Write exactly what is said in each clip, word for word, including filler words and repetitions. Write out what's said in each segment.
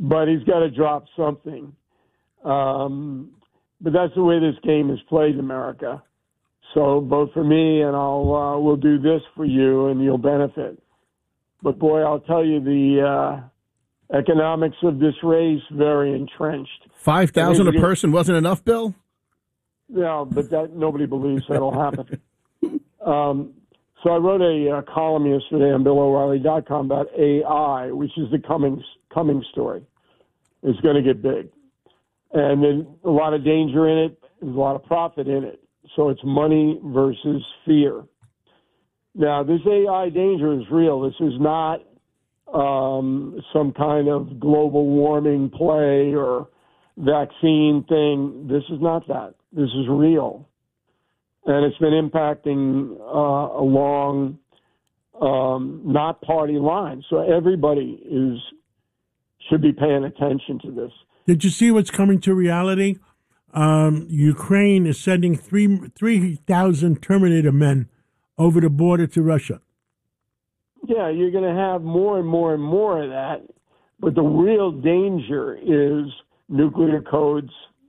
but he's got to drop something. Um, but that's the way this game is played in America. So vote for me, and I'll uh, we'll do this for you, and you'll benefit. But boy, I'll tell you, the uh, economics of this race very entrenched. Five thousand a person wasn't enough, Bill? No, but that nobody believes that'll happen. um, so I wrote a, uh column yesterday on Bill O'Reilly dot com about A I, which is the coming coming story. It's going to get big, and there's a lot of danger in it. There's a lot of profit in it. So it's money versus fear. Now, this A I danger is real. This is not um, some kind of global warming play or vaccine thing. This is not that. This is real. And it's been impacting uh, along um, not party lines. So everybody is should be paying attention to this. Did you see what's coming to reality? Um, Ukraine is sending three three thousand Terminator men over the border to Russia. Yeah, you're going to have more and more and more of that. But the real danger is nuclear codes,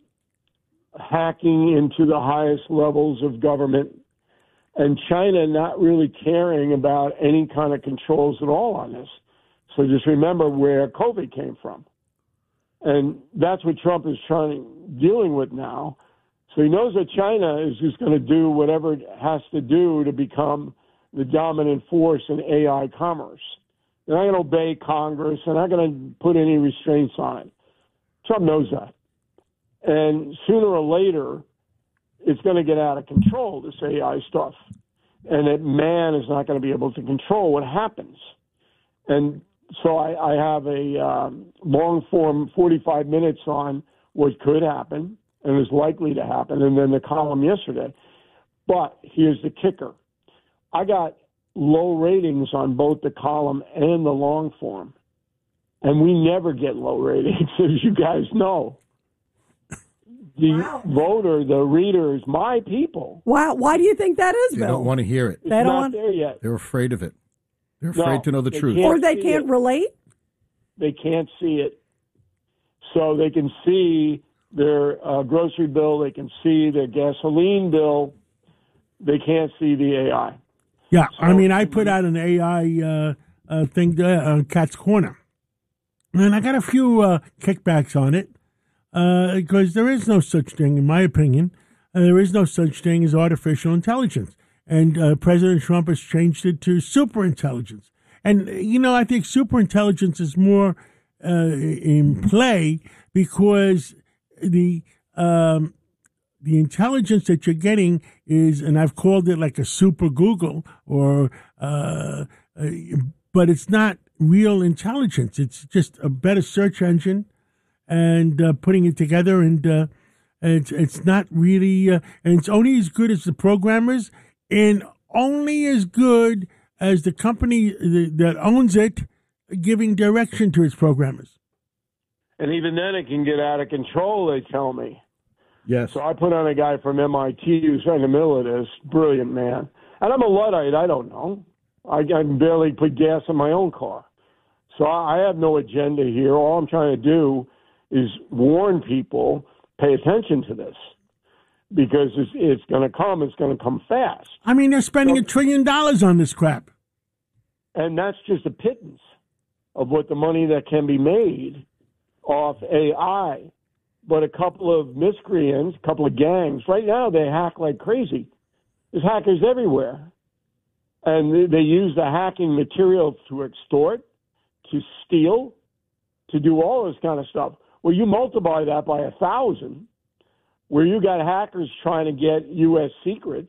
hacking into the highest levels of government, and China not really caring about any kind of controls at all on this. So just remember where COVID came from. And that's what Trump is trying dealing with now. So he knows that China is just going to do whatever it has to do to become the dominant force in A I commerce. They're not going to obey Congress. They're not going to put any restraints on it. Trump knows that. And sooner or later, it's going to get out of control, this A I stuff. And that man is not going to be able to control what happens. And so I, I have a um, long-form forty-five minutes on what could happen and is likely to happen, and then the column yesterday. But here's the kicker. I got low ratings on both the column and the long form, and we never get low ratings, as you guys know. The wow. voter, the readers, my people. Wow. Why do you think that is, They Bill? don't want to hear it. It's they don't not want... there yet. They're afraid of it. They're afraid no, to know the truth. Or they can't it. relate? They can't see it. So they can see their uh, grocery bill. They can see their gasoline bill. They can't see the A I. Yeah, So, I mean, I put out an A I uh, uh, thing uh, on Cat's Corner. And I got a few uh, kickbacks on it because uh, there is no such thing, in my opinion. Uh, there is no such thing as artificial intelligence. And uh, President Trump has changed it to superintelligence. And, you know, I think superintelligence is more uh, in play because the um, the intelligence that you're getting is, and I've called it like a super Google, or uh, uh, but it's not real intelligence. It's just a better search engine and uh, putting it together, and uh, it's it's not really, uh, and it's only as good as the programmers, and only as good as the company that owns it giving direction to its programmers. And even then it can get out of control, they tell me. Yes. So I put on a guy from M I T who's right in the middle of this. Brilliant man. And I'm a Luddite. I don't know. I, I can barely put gas in my own car. So I have no agenda here. All I'm trying to do is warn people, pay attention to this. Because it's, it's going to come. It's going to come fast. I mean, they're spending so, a trillion dollars on this crap. And that's just a pittance of what the money that can be made off A I. But a couple of miscreants, a couple of gangs, right now they hack like crazy. There's hackers everywhere. And they, they use the hacking material to extort, to steal, to do all this kind of stuff. Well, you multiply that by a thousand, where you got hackers trying to get U S secrets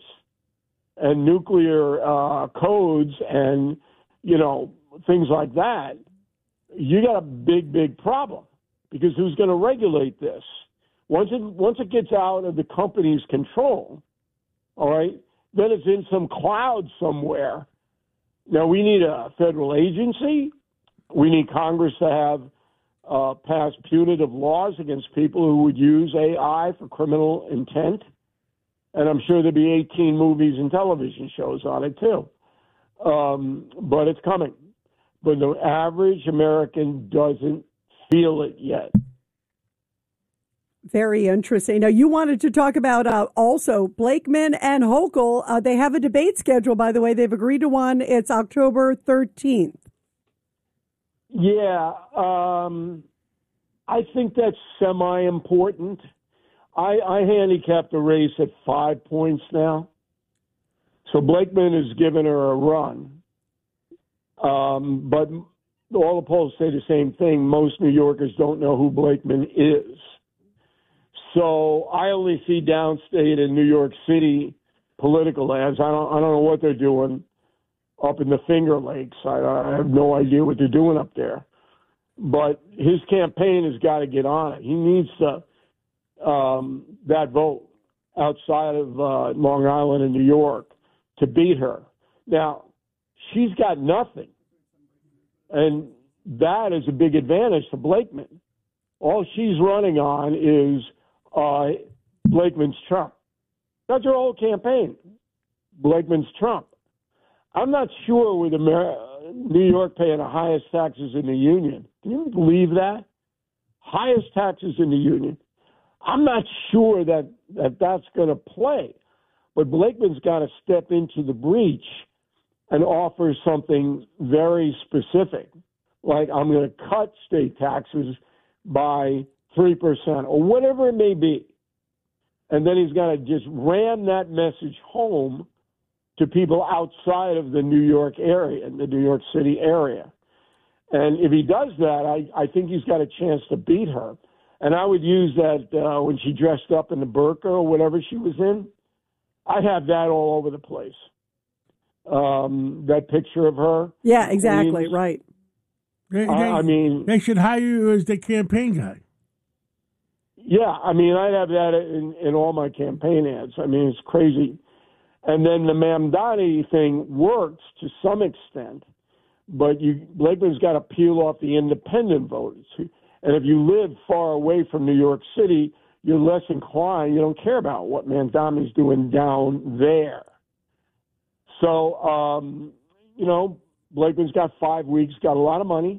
and nuclear uh, codes and, you know, things like that, you got a big, big problem. Because who's going to regulate this? Once it once it gets out of the company's control, all right, then it's in some cloud somewhere. Now, we need a federal agency. We need Congress to have uh, pass punitive laws against people who would use A I for criminal intent. And I'm sure there'll be eighteen movies and television shows on it, too. Um, but it's coming. But the average American doesn't feel it yet. Very interesting. Now, you wanted to talk about uh, also Blakeman and Hochul. Uh, they have a debate scheduled, by the way. They've agreed to one. It's October thirteenth. Yeah, um, I think that's semi-important. I, I handicap the race at five points now. So Blakeman has given her a run. Um, but all the polls say the same thing. Most New Yorkers don't know who Blakeman is. So I only see downstate and New York City political ads. I don't, I don't know what they're doing up in the Finger Lakes. I, I have no idea what they're doing up there. But his campaign has got to get on it. He needs to, um, that vote outside of uh, Long Island and New York to beat her. Now, she's got nothing. And that is a big advantage to Blakeman. All she's running on is uh, Blakeman's Trump. That's her whole campaign, Blakeman's Trump. I'm not sure with Amer- New York paying the highest taxes in the union. Can you believe that? Highest taxes in the union. I'm not sure that, that that's going to play. But Blakeman's got to step into the breach and offer something very specific, like I'm going to cut state taxes by three percent or whatever it may be. And then he's got to just ram that message home to people outside of the New York area, in the New York City area. And if he does that, I, I think he's got a chance to beat her. And I would use that uh, when she dressed up in the burqa or whatever she was in. I'd have that all over the place. Um, that picture of her. Yeah, exactly, Queens. right. They, they, I mean, they should hire you as the campaign guy. Yeah, I mean, I'd have that in, in all my campaign ads. I mean, it's crazy. And then the Mamdani thing works to some extent, but you Blakeman's got to peel off the independent voters. And if you live far away from New York City, you're less inclined. You don't care about what Mamdani's doing down there. So, um, you know, Blakeman's got five weeks, got a lot of money,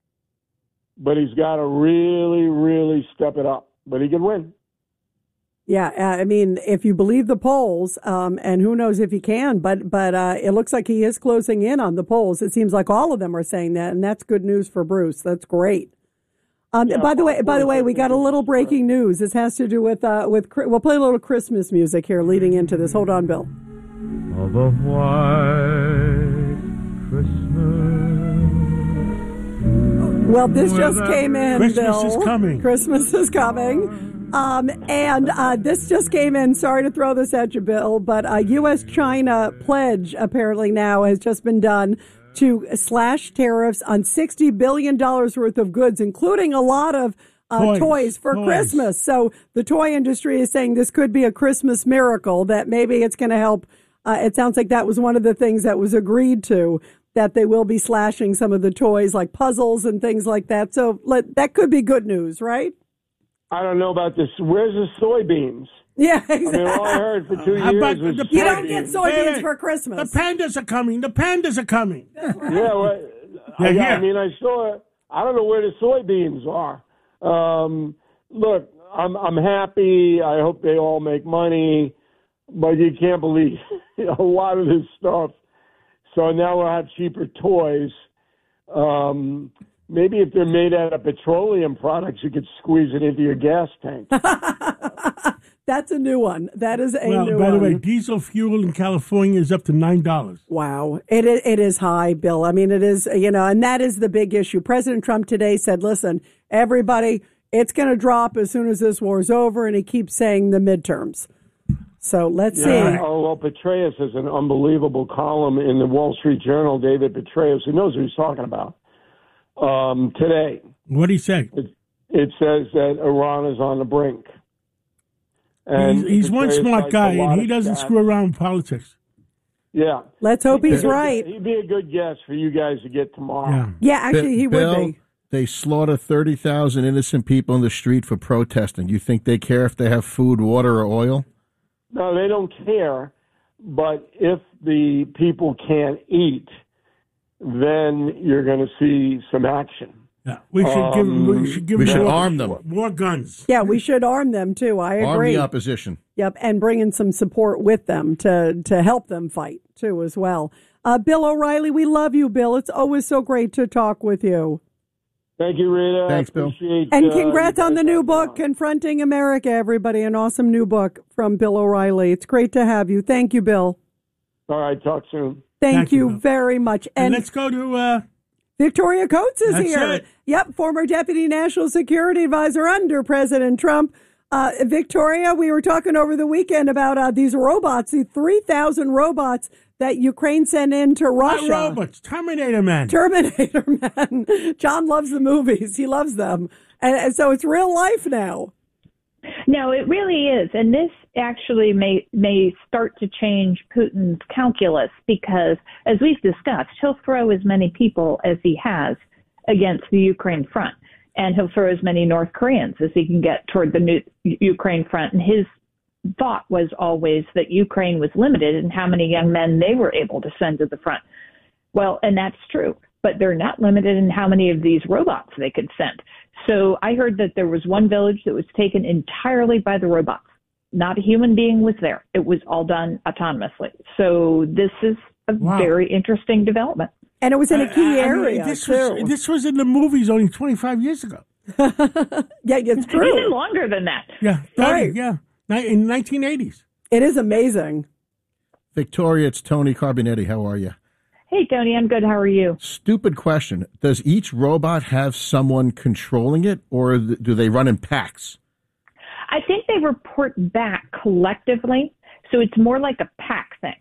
but he's got to really, really step it up. But he can win. Yeah, uh, I mean, if you believe the polls, um, and who knows if he can, but but uh, it looks like he is closing in on the polls. It seems like all of them are saying that, and that's good news for Bruce. That's great. Um, Yeah, by the way, by the way, we got a little breaking news. This has to do with uh, with we'll play a little Christmas music here leading into this. Hold on, Bill. Of a white Christmas. Well, this just came in, Christmas Bill. is coming. Christmas is coming. Um, and uh, this just came in. Sorry to throw this at you, Bill, but a U S China pledge apparently now has just been done to slash tariffs on sixty billion dollars worth of goods, including a lot of uh, toys. toys for toys. Christmas. So the toy industry is saying this could be a Christmas miracle, that maybe it's going to help. Uh, it sounds like that was one of the things that was agreed to, that they will be slashing some of the toys like puzzles and things like that. So let, that could be good news, right? I don't know about this. Where's the soybeans? Yeah, exactly. I mean, all I heard for two Uh, years but was the- You don't soybeans. get soybeans for Christmas. The pandas are coming. The pandas are coming. Yeah, well, I, Yeah, yeah. I mean, I saw. I don't know where the soybeans are. Um, look, I'm I'm happy. I hope they all make money, but you can't believe a lot of this stuff. So now we'll have cheaper toys. Um, maybe if they're made out of petroleum products, you could squeeze it into your gas tank. That's a new one. That is a Well, new by the one. way, diesel fuel in California is up to nine dollars. Wow. It, it it is high, Bill. I mean, it is, you know, and that is the big issue. President Trump today said, listen, everybody, it's going to drop as soon as this war's over, and he keeps saying the midterms. So let's Yeah. see. Oh, well, Petraeus has an unbelievable column in the Wall Street Journal, David Petraeus, who knows what he's talking about, um, today. What do you say? It, it says that Iran is on the brink. And He's, he's one Petraeus smart likes guy, a lot and he of doesn't stats. screw around with politics. Yeah. Let's hope he's He'd be- right. He'd be a good guest for you guys to get tomorrow. Yeah. Yeah, actually, he Bill, would be. They slaughter thirty thousand innocent people in the street for protesting. You think they care if they have food, water, or oil? No, they don't care. But if the people can't eat, then you're going to see some action. Yeah, we should Um, give them. We should give We them should more, arm them. more guns. Yeah, we should arm them too. I Arm agree. the opposition. Yep, and bring in some support with them to to help them fight too as well. Uh, Bill O'Reilly, we love you, Bill. It's always so great to talk with you. Thank you, Rita. Thanks, Bill. Appreciate, And uh, congrats you on guys the new having me book, on. Confronting America, everybody. An awesome new book from Bill O'Reilly. It's great to have you. Thank you, Bill. All right, talk soon. Thank, Thank you, you Bill. very much. And, And let's go to. Uh, Victoria Coates is That's here. it. Yep, former Deputy National Security Advisor under President Trump. Uh, Victoria, we were talking over the weekend about uh, these robots, the three thousand robots that Ukraine sent into Russia. Not robots, Terminator Man. Terminator Man. John loves the movies. He loves them. And, and so it's real life now. No, it really is. And this actually may may start to change Putin's calculus because, as we've discussed, he'll throw as many people as he has against the Ukraine front. And he'll throw as many North Koreans as he can get toward the new Ukraine front. And his thought was always that Ukraine was limited in how many young men they were able to send to the front. Well, and that's true. But they're not limited in how many of these robots they could send. So I heard that there was one village that was taken entirely by the robots. Not a human being was there. It was all done autonomously. So this is a Wow. very interesting development. And it was in a key I- I mean, area, this too. was this was in the movies only twenty-five years ago. Yeah, it's Even true. longer than that. Yeah, thirty, Right. yeah, Ni- in nineteen eighties. It is amazing. Victoria, it's Tony Carbonetti. How are you? Hey, Tony, I'm good. How are you? Stupid question. Does each robot have someone controlling it, or th- do they run in packs? I think they report back collectively, so it's more like a pack thing.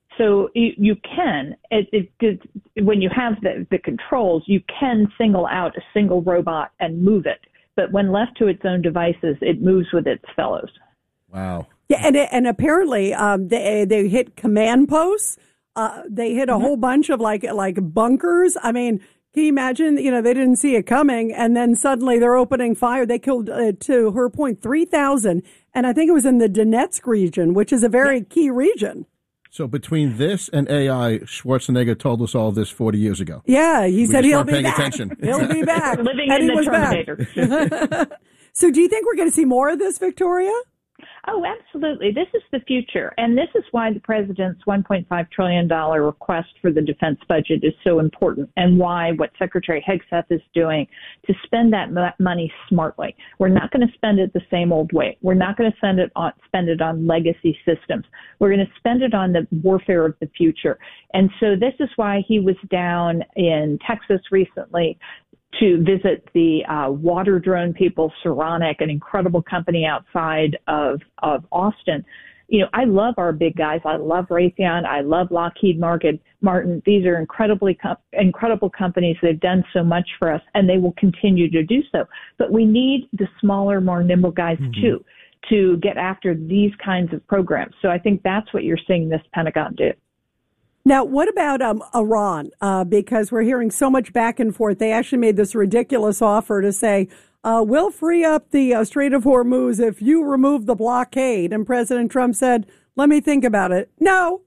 So you, you can, it, it, it, when you have the, the controls, you can single out a single robot and move it. But when left to its own devices, it moves with its fellows. Wow. Yeah, and and apparently um, they they hit command posts. Uh, they hit a Mm-hmm. whole bunch of like like bunkers. I mean, can you imagine? You know, they didn't see it coming, and then suddenly they're opening fire. They killed, uh, to her point, three thousand, and I think it was in the Donetsk region, which is a very yeah. key region. So between this and A I, Schwarzenegger told us all this forty years ago. Yeah, he we said just he'll weren't be paying back. attention. He'll be back. Living and in he the was Terminator. Back. So, do you think we're going to see more of this, Victoria? Oh, absolutely. This is the future. And this is why the president's one point five trillion dollars request for the defense budget is so important, and why what Secretary Hegseth is doing to spend that money smartly. We're not going to spend it the same old way. We're not going to spend it on, spend it on legacy systems. We're going to spend it on the warfare of the future. And so this is why he was down in Texas recently to visit the uh, water drone people, Saronic, an incredible company outside of, of Austin. You know, I love our big guys. I love Raytheon. I love Lockheed Martin. Martin. These are incredibly com- incredible companies. They've done so much for us, and they will continue to do so. But we need the smaller, more nimble guys, mm-hmm. too, to get after these kinds of programs. So I think that's what you're seeing this Pentagon do. Now, what about um, Iran? Uh, because we're hearing so much back and forth. They actually made this ridiculous offer to say, uh, we'll free up the uh, Strait of Hormuz if you remove the blockade. And President Trump said, let me think about it. No.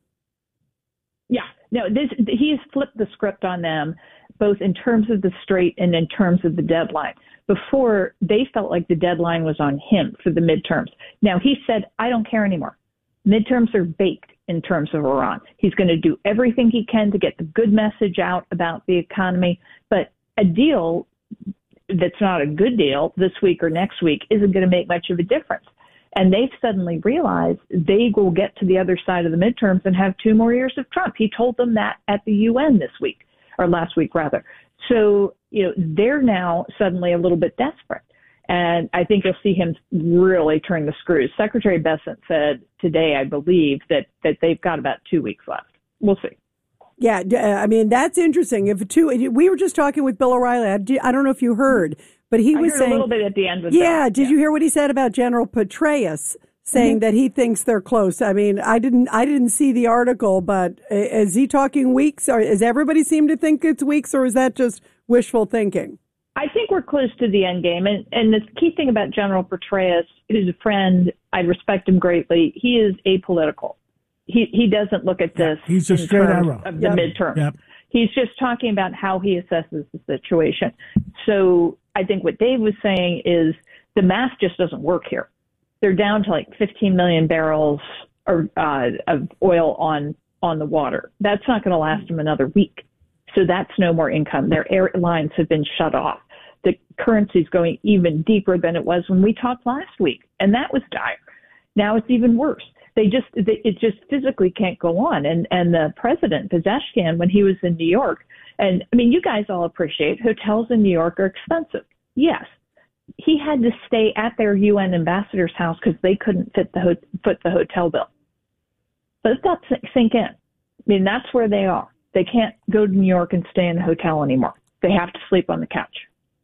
Yeah, no, this, he's flipped the script on them, both in terms of the strait and in terms of the deadline. Before, they felt like the deadline was on him for the midterms. Now, he said, I don't care anymore. Midterms are baked in terms of Iran. He's going to do everything he can to get the good message out about the economy. But a deal that's not a good deal this week or next week isn't going to make much of a difference. And they've suddenly realized they will get to the other side of the midterms and have two more years of Trump. He told them that at the U N this week, or last week rather. So, you know, they're now suddenly a little bit desperate. And I think you'll see him really turn the screws. Secretary Bessent said today, I believe, that, that they've got about two weeks left. We'll see. Yeah, I mean, that's interesting. If two, we were just talking with Bill O'Reilly. I don't know if you heard, but he I was heard saying a little bit at the end. With yeah, that. did yeah. you hear what he said about General Petraeus saying mm-hmm. that he thinks they're close? I mean, I didn't, I didn't see the article, but is he talking weeks, or is everybody seem to think it's weeks, or is that just wishful thinking? I think we're close to the end game. And, and the key thing about General Petraeus, who's a friend, I respect him greatly, he is apolitical. He he doesn't look at this He's a in straight terms arrow. of the Yep. midterm. Yep. He's just talking about how he assesses the situation. So I think what Dave was saying is the math just doesn't work here. They're down to like fifteen million barrels or, uh, of oil on, on the water. That's not going to last them another week. So that's no more income. Their airlines have been shut off. The currency is going even deeper than it was when we talked last week, and that was dire. Now it's even worse. They just, they, it just physically can't go on. And, and the president, Pezeshkian, when he was in New York, and I mean, you guys all appreciate hotels in New York are expensive. Yes. He had to stay at their U N ambassador's house because they couldn't fit the ho- foot the hotel bill. Let that sink in. I mean, that's where they are. They can't go to New York and stay in a hotel anymore. They have to sleep on the couch.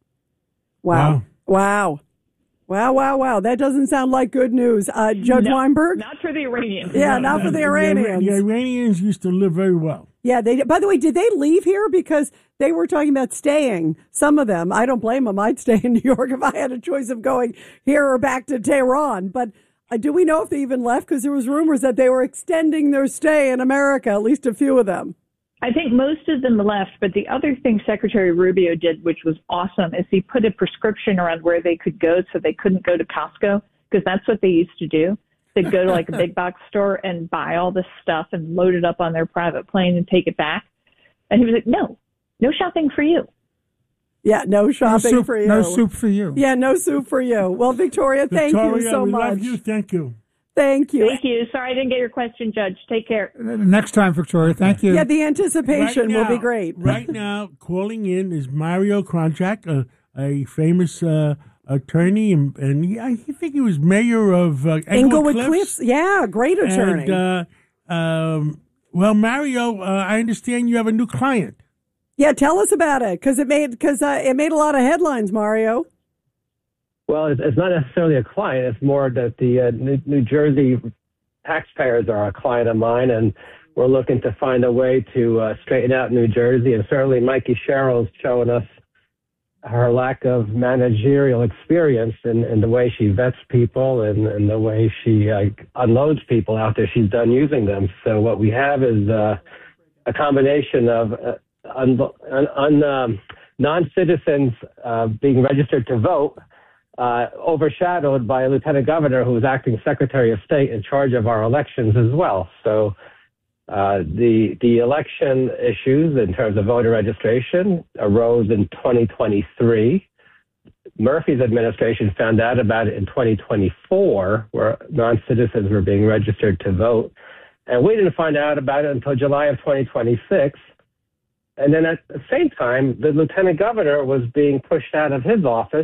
Wow. Wow. Wow, wow, wow. That doesn't sound like good news. Uh, Judge no, Weinberg? Not for the Iranians. Yeah, not for the Iranians. The, the Iranians used to live very well. Yeah, they. By the way, did they leave here? Because they were talking about staying. Some of them. I don't blame them. I'd stay in New York if I had a choice of going here or back to Tehran. But uh, do we know if they even left? Because there was rumors that they were extending their stay in America, at least a few of them. I think most of them left, but the other thing Secretary Rubio did, which was awesome, is he put a prescription around where they could go so they couldn't go to Costco, because that's what they used to do. They'd go to like a big box store and buy all this stuff and load it up on their private plane and take it back. And he was like, no, no shopping for you. Yeah, no shopping no soup, for you. No soup for you. Yeah, no soup for you. Well, Victoria, thank Victoria, you so we much. Love you. Thank you. Thank you. Thank you. Sorry I didn't get your question, Judge. Take care. Next time, Victoria. Thank you. Yeah, the anticipation Right now, will be great. Right now, calling in is Mario Kronchak, a, a famous uh, attorney, and, and he, I think he was mayor of uh, Englewood, Englewood Cliffs. Cliffs. Yeah, great attorney. And, uh, um, well, Mario, uh, I understand you have a new client. Yeah, tell us about it, because it made because uh, it made a lot of headlines, Mario. Well, it's it's not necessarily a client. It's more that the uh, New, New Jersey taxpayers are a client of mine, and we're looking to find a way to uh, straighten out New Jersey. And certainly Mikey Sherrill's showing us her lack of managerial experience in, in the way she vets people and, and the way she uh, unloads people after she's done using them. So what we have is uh, a combination of uh, un, un, un, um, non-citizens uh, being registered to vote, Uh, overshadowed by a lieutenant governor who is acting secretary of state in charge of our elections as well. So uh, the the election issues in terms of voter registration arose in twenty twenty-three. Murphy's administration found out about it in twenty twenty-four, where non-citizens were being registered to vote. And we didn't find out about it until July of twenty twenty-six. And then at the same time, the lieutenant governor was being pushed out of his office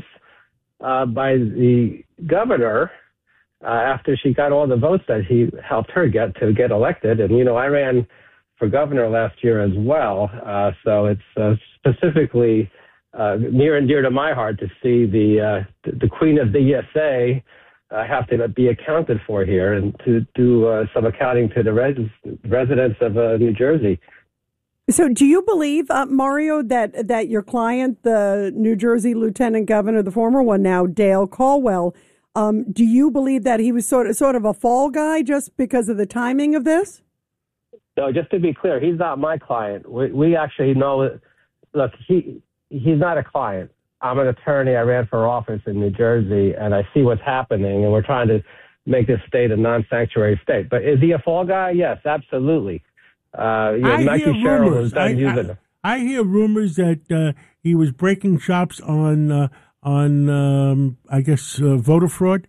Uh, by the governor uh, after she got all the votes that he helped her get to get elected. And, you know, I ran for governor last year as well. Uh, so it's uh, specifically uh, near and dear to my heart to see the uh, the queen of the E S A uh, have to be accounted for here and to do uh, some accounting to the res- residents of uh, New Jersey. So do you believe, uh, Mario, that, that your client, the New Jersey lieutenant governor, the former one now, Dale Caldwell, um, do you believe that he was sort of, sort of a fall guy just because of the timing of this? No, just to be clear, he's not my client. We, we actually know, look, he he's not a client. I'm an attorney. I ran for office in New Jersey, and I see what's happening, and we're trying to make this state a non-sanctuary state. But is he a fall guy? Yes, absolutely. Uh, yeah, I Mikey hear Sherrill rumors. was done I, using I, I hear rumors that uh, he was breaking chops on uh, on um, I guess uh, voter fraud.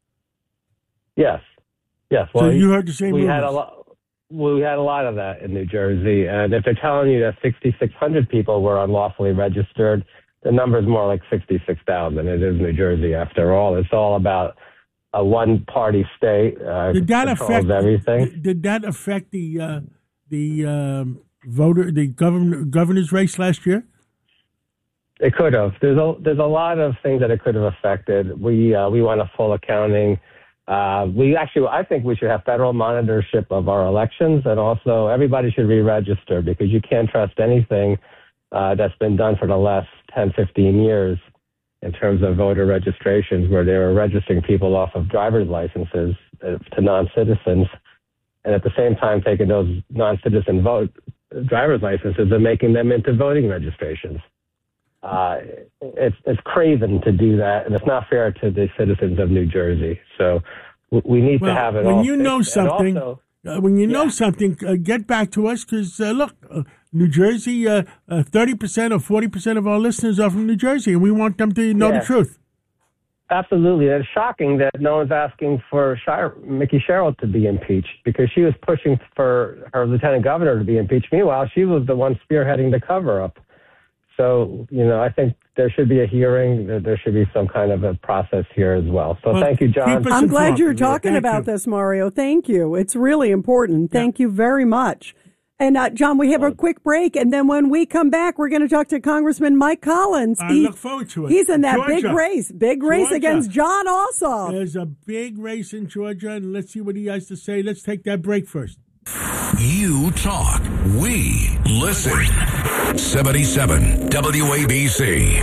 Yes, yes. Well, so you he, heard the same we rumors. had a lot. We had a lot of that in New Jersey, and if they're telling you that sixty-six hundred people were unlawfully registered, the number is more like sixty-six thousand. It is New Jersey, after all. It's all about a one-party state. Uh, did that affect everything? Did that affect the uh, the um, voter the governor governor's race last year? It could have. There's a there's a lot of things that it could have affected. We uh, we want a full accounting. Uh, we actually, I think we should have federal monitorship of our elections, and also everybody should re-register, because you can't trust anything uh, that's been done for the last ten, fifteen years in terms of voter registrations, where they were registering people off of driver's licenses uh, to non-citizens, and at the same time taking those non-citizen vote driver's licenses and making them into voting registrations. Uh, it's it's craven to do that, and it's not fair to the citizens of New Jersey. So we need well, to have it when all. You know something, also, uh, when you know yeah. something, uh, get back to us because uh, look, uh, New Jersey, uh, uh, thirty percent or forty percent of our listeners are from New Jersey, and we want them to know yeah. the truth. Absolutely. It's shocking that no one's asking for Shire, Mickey Sherrill to be impeached because she was pushing for her lieutenant governor to be impeached. Meanwhile, she was the one spearheading the cover-up. So, you know, I think there should be a hearing. There should be some kind of a process here as well. So well, thank you, John. I'm glad you're talking Thank about you. this, Mario. Thank you. It's really important. Thank yeah. you very much. And, uh, John, we have a quick break, and then when we come back, we're going to talk to Congressman Mike Collins. I he, look forward to it. He's in that Georgia. big race, big race Georgia. against Jon Ossoff. There's a big race in Georgia, and let's see what he has to say. Let's take that break first. You talk, we listen. seventy-seven W A B C.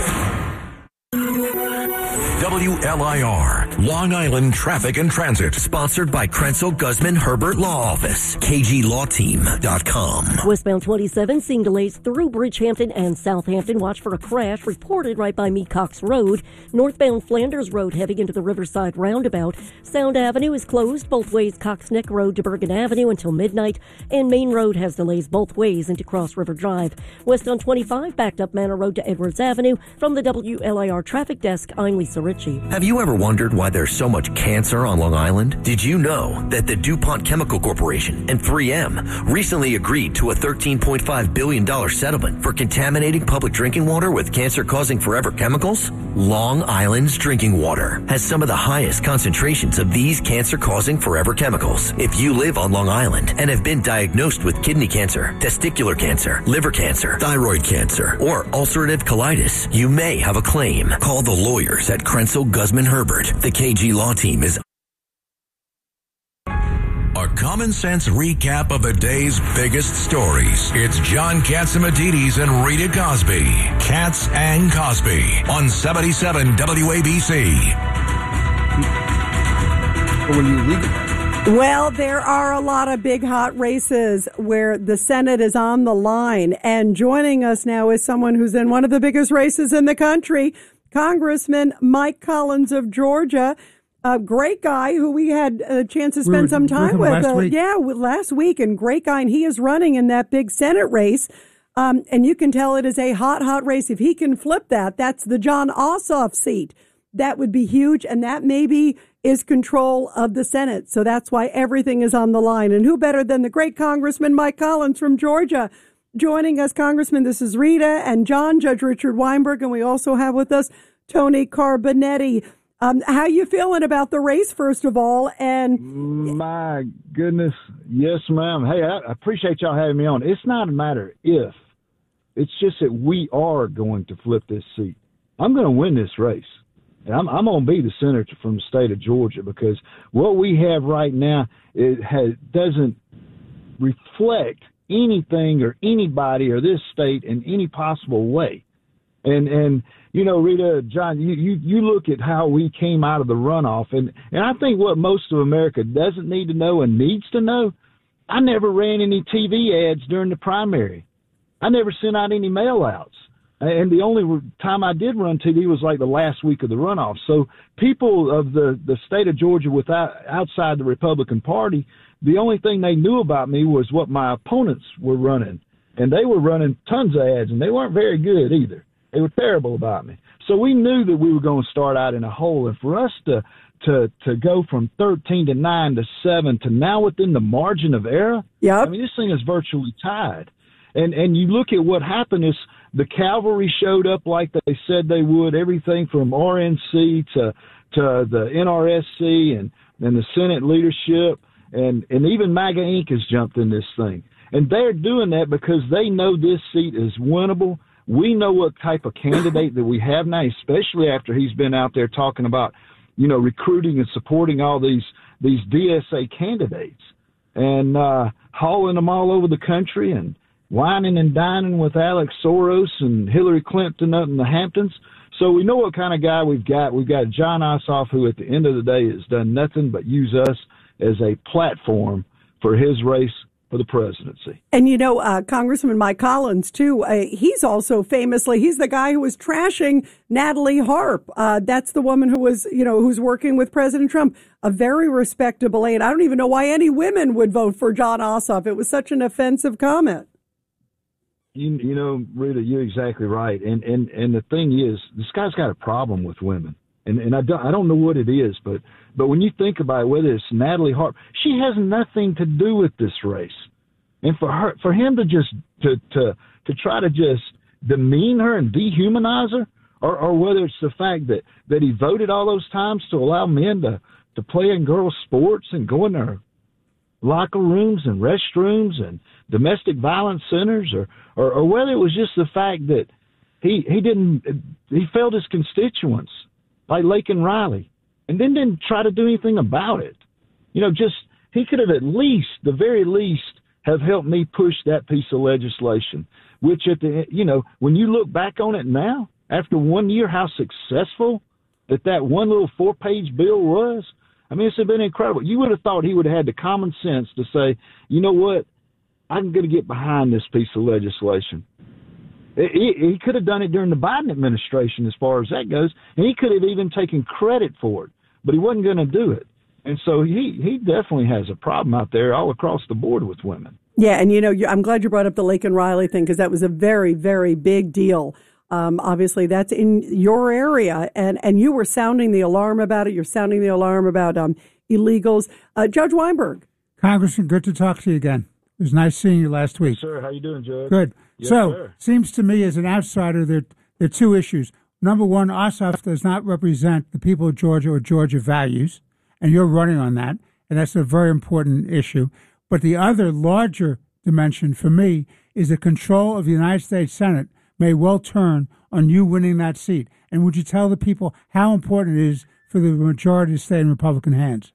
W L I R, Long Island Traffic and Transit. Sponsored by Krenzel Guzman Herbert Law Office. K G Law Team dot com. Westbound twenty-seven seeing delays through Bridgehampton and Southampton. Watch for a crash reported right by Mecox Road. Northbound Flanders Road heading into the Riverside Roundabout. Sound Avenue is closed both ways Cox Neck Road to Bergen Avenue until midnight. And Main Road has delays both ways into Cross River Drive. West on twenty-five backed up Manor Road to Edwards Avenue. From the W L I R Traffic Desk, I'm Lisa Ritchie. Have you ever wondered why there's so much cancer on Long Island? Did you know that the DuPont Chemical Corporation and three M recently agreed to a thirteen point five billion dollars settlement for contaminating public drinking water with cancer-causing forever chemicals? Long Island's drinking water has some of the highest concentrations of these cancer-causing forever chemicals. If you live on Long Island and have been diagnosed with kidney cancer, testicular cancer, liver cancer, thyroid cancer, or ulcerative colitis, you may have a claim. Call the lawyers at Krenzel Guzman Herbert. The K G Law Team is a common sense recap of the day's biggest stories. It's John Catsimatidis and Rita Cosby. Katz and Cosby on seventy-seven W A B C. Well, there are a lot of big hot races where the Senate is on the line. And joining us now is someone who's in one of the biggest races in the country, Congressman Mike Collins of Georgia. A great guy who we had a chance to spend we were, some time with. with. Last uh, week. Yeah, last week. And great guy. And he is running in that big Senate race. Um, and you can tell it is a hot, hot race. If he can flip that, that's the Jon Ossoff seat. That would be huge. And that maybe is control of the Senate. So that's why everything is on the line. And who better than the great Congressman Mike Collins from Georgia? Joining us, Congressman, this is Rita and John, Judge Richard Weinberg, and we also have with us Tony Carbonetti. Um, how you feeling about the race, first of all? And my goodness, yes, ma'am. Hey, I appreciate y'all having me on. It's not a matter if. It's just that we are going to flip this seat. I'm going to win this race. And I'm, I'm going to be the senator from the state of Georgia because what we have right now, it has, doesn't reflect anything or anybody or this state in any possible way. And, and you know, Rita, John, you, you, you look at how we came out of the runoff, and, and I think what most of America doesn't need to know and needs to know, I never ran any T V ads during the primary. I never sent out any mail-outs. And the only time I did run T V was like the last week of the runoff. So people of the, the state of Georgia without outside the Republican Party, the only thing they knew about me was what my opponents were running. And they were running tons of ads, and they weren't very good either. They were terrible about me. So we knew that we were going to start out in a hole. And for us to to to go from thirteen to nine to seven to now within the margin of error, yep. I mean, this thing is virtually tied. And and you look at what happened is the cavalry showed up like they said they would, everything from R N C to to the N R S C and, and the Senate leadership, and, and even MAGA Incorporated has jumped in this thing. And they're doing that because they know this seat is winnable. We know what type of candidate that we have now, especially after he's been out there talking about, you know, recruiting and supporting all these these D S A candidates and uh, hauling them all over the country and whining and dining with Alex Soros and Hillary Clinton up in the Hamptons. So we know what kind of guy we've got. We've got Jon Ossoff, who at the end of the day has done nothing but use us as a platform for his race for the presidency. And, you know, uh, Congressman Mike Collins, too, uh, he's also famously, he's the guy who was trashing Natalie Harp. Uh, that's the woman who was, you know, who's working with President Trump. A very respectable aide. I don't even know why any women would vote for Jon Ossoff. It was such an offensive comment. You, you know, Rita, you're exactly right. And, and, and the thing is, this guy's got a problem with women. And, and I, don't, I don't know what it is, but, but when you think about it, whether it's Natalie Harp, she has nothing to do with this race. And for her, for him to just, to, to, to try to just demean her and dehumanize her, or, or whether it's the fact that, that he voted all those times to allow men to, to play in girls' sports and go in their locker rooms and restrooms and domestic violence centers, or, or, or whether it was just the fact that he, he didn't, he failed his constituents, like Laken Riley, and then didn't try to do anything about it. You know, just, he could have at least, the very least, have helped me push that piece of legislation, which at the, you know, when you look back on it now, after one year, how successful that that one little four-page bill was. I mean, it's been incredible. You would have thought he would have had the common sense to say, you know what, I'm going to get behind this piece of legislation. He, he could have done it during the Biden administration as far as that goes, and he could have even taken credit for it, but he wasn't going to do it. And so he, he definitely has a problem out there all across the board with women. Yeah, and, you know, I'm glad you brought up the Laken Riley thing, because that was a very, very big deal. Um, obviously, that's in your area, and, and you were sounding the alarm about it. You're sounding the alarm about um, illegals. Uh, Judge Weinberg. Congressman, good to talk to you again. It was nice seeing you last week. Yes, sir. How you doing, Judge? Good. Yes, so, sir. Seems to me as an outsider that there are two issues. Number one, Ossoff does not represent the people of Georgia or Georgia values, and you're running on that, and that's a very important issue. But the other larger dimension for me is the control of the United States Senate may well turn on you winning that seat. And would you tell the people how important it is for the majority to stay in Republican hands?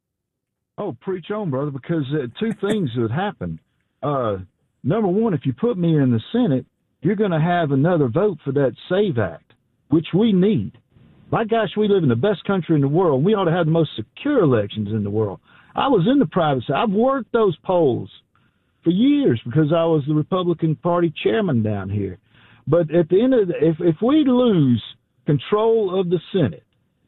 Oh, preach on, brother, because uh, two things would happen. Uh, number one, if you put me in the Senate, you're going to have another vote for that SAVE Act, which we need. My gosh, we live in the best country in the world. We ought to have the most secure elections in the world. I was in the private sector. I've worked those polls for years because I was the Republican Party chairman down here. But at the end of the, if if we lose control of the Senate,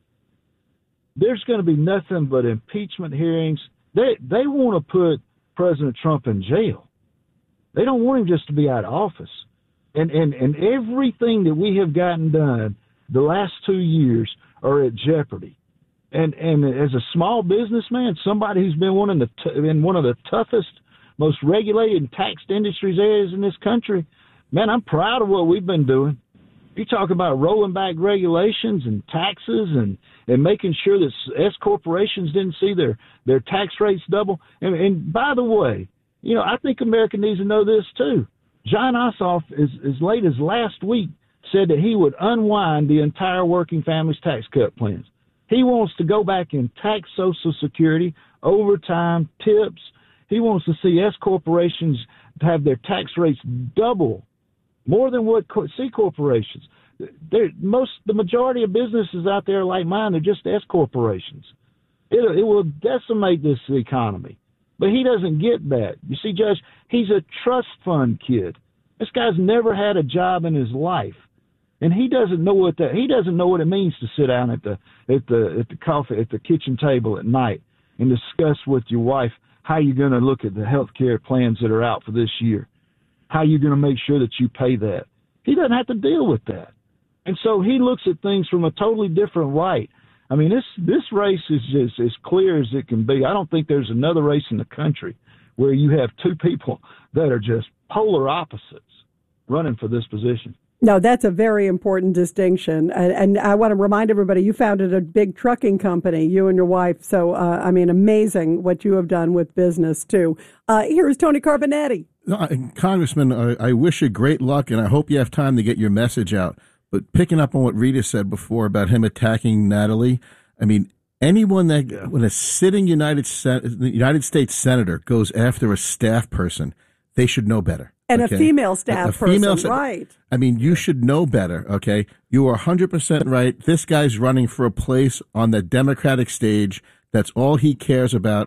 there's going to be nothing but impeachment hearings. They they want to put President Trump in jail. They don't want him just to be out of office. And and and everything that we have gotten done the last two years are at jeopardy. And and as a small businessman, somebody who's been one of the t- in one of the toughest, most regulated and taxed industries areas in this country, man, I'm proud of what we've been doing. You talk about rolling back regulations and taxes and, and making sure that S corporations didn't see their, their tax rates double. And, and by the way, you know, I think America needs to know this too. Jon Ossoff, as, as late as last week, said that he would unwind the entire working families tax cut plans. He wants to go back and tax Social Security, overtime, tips. He wants to see S corporations have their tax rates double, more than what C corporations. They're, most, the majority of businesses out there like mine are just S corporations. It, it will decimate this economy. But he doesn't get that. You see, Judge, he's a trust fund kid. This guy's never had a job in his life. And he doesn't know what that he doesn't know what it means to sit down at the at the at the coffee at the kitchen table at night and discuss with your wife how you're going to look at the health care plans that are out for this year, how you're going to make sure that you pay that. He doesn't have to deal with that. And so he looks at things from a totally different light. I mean, this this race is just as clear as it can be. I don't think there's another race in the country where you have two people that are just polar opposites running for this position. No, that's a very important distinction. And, and I want to remind everybody, you founded a big trucking company, you and your wife. So, uh, I mean, amazing what you have done with business, too. Uh, here's Tony Carbonetti. No, Congressman, I, I wish you great luck, and I hope you have time to get your message out. But picking up on what Rita said before about him attacking Natalie, I mean, anyone that, yeah. when a sitting United, United States senator goes after a staff person, they should know better. And okay? a female staff a, a person, female, right. I mean, you should know better, okay? You are one hundred percent right. This guy's running for a place on the Democratic stage. That's all he cares about.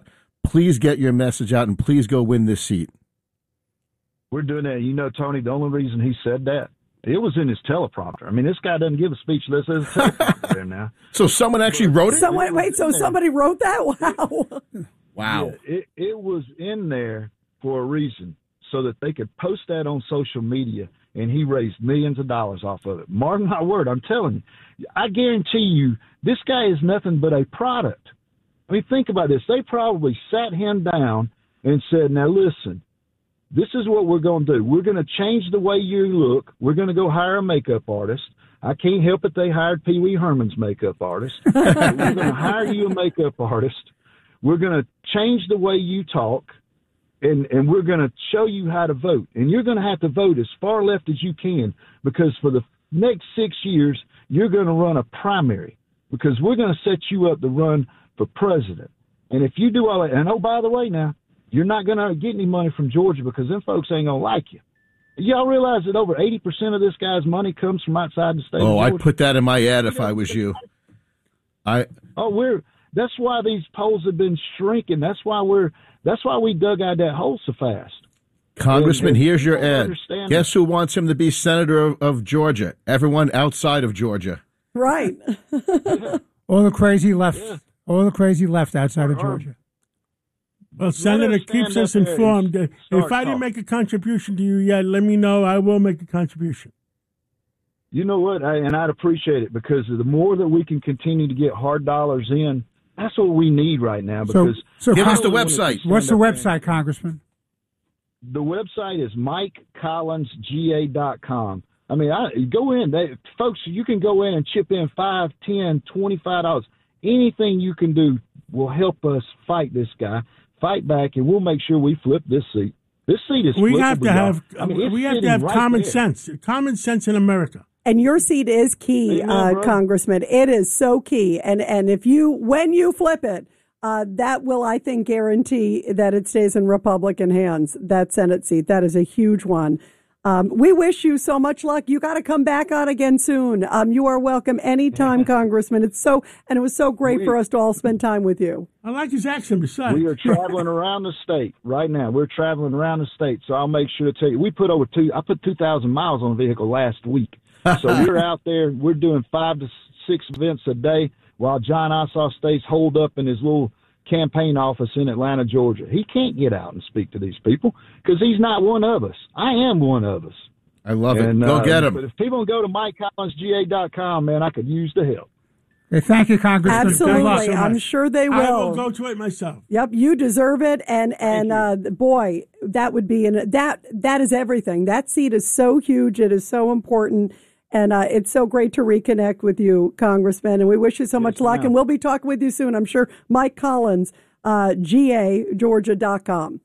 please get your message out and please go win this seat. We're doing that. You know, Tony, the only reason he said that, it was in his teleprompter. I mean, this guy doesn't give a speech unless there's a teleprompter there now. So someone actually wrote it? Someone, wait, so somebody wrote that? Wow. Wow. Yeah, it, it was in there for a reason, so that they could post that on social media, and he raised millions of dollars off of it. Mark my word, I'm telling you. I guarantee you, this guy is nothing but a product. I mean, think about this. They probably sat him down and said, now listen, this is what we're going to do. We're going to change the way you look. We're going to go hire a makeup artist. I can't help it they hired Pee Wee Herman's makeup artist. We're going to hire you a makeup artist. We're going to change the way you talk, and, and we're going to show you how to vote. And you're going to have to vote as far left as you can, because for the next six years, you're going to run a primary, because we're going to set you up to run for president. And if you do all that, and oh, by the way now, you're not going to get any money from Georgia, because them folks ain't going to like you. Y'all realize that over eighty percent of this guy's money comes from outside the state Oh, of Georgia? I'd put that in my ad if I was you. I Oh, we're that's why these polls have been shrinking. That's why we're that's why we dug out that hole so fast. Congressman, And- and here's your people don't ad. understand Guess who wants him to be senator of, of Georgia? Everyone outside of Georgia. Right. All the crazy left. All the crazy left outside of Georgia. Well, Senator keeps us informed. Uh, If I didn't make a contribution to you yet, let me know. I will make a contribution. You know what? I, and I'd appreciate it, because the more that we can continue to get hard dollars in, that's what we need right now. So, Because so Give us Con- the website. What's the website, Congressman? The website is mike collins g a dot com. I mean, I, go in. They, folks, you can go in and chip in five, ten, twenty-five dollars. Anything you can do will help us fight this guy, fight back, and we'll make sure we flip this seat. This seat is We have flippable, to have y'all. I mean, it's we have to sitting have right common there. sense. Common sense in America. And your seat is key, Amen, uh, bro. Congressman. It is so key. And and if you when you flip it, uh, that will, I think, guarantee that it stays in Republican hands. That Senate seat, that is a huge one. Um, we wish you so much luck. You got to come back on again soon. Um, you are welcome anytime, Congressman. It's so and it was so great We- for us to all spend time with you. I like his accent. Besides, We are traveling around the state right now. We're traveling around the state, so I'll make sure to tell you. We put over two. I put two thousand miles on a vehicle last week, so we're out there. We're doing five to six events a day, while John Ossoff stays holed up in his little campaign office in Atlanta, Georgia. He can't get out and speak to these people because he's not one of us. I am one of us. I love it. And, Go uh, get him. But if people go to mike collins g a dot com, man, I could use the help. Hey, thank you, Congressman. Absolutely, Good luck. I'm sure they will. I will go to it myself. Yep, you deserve it, and and uh, boy, that would be an that that is everything. That seat is so huge; it is so important, and uh, it's so great to reconnect with you, Congressman. And we wish you so much luck. ma'am. And we'll be talking with you soon. I'm sure. Mike Collins, uh, G A Georgia dot com.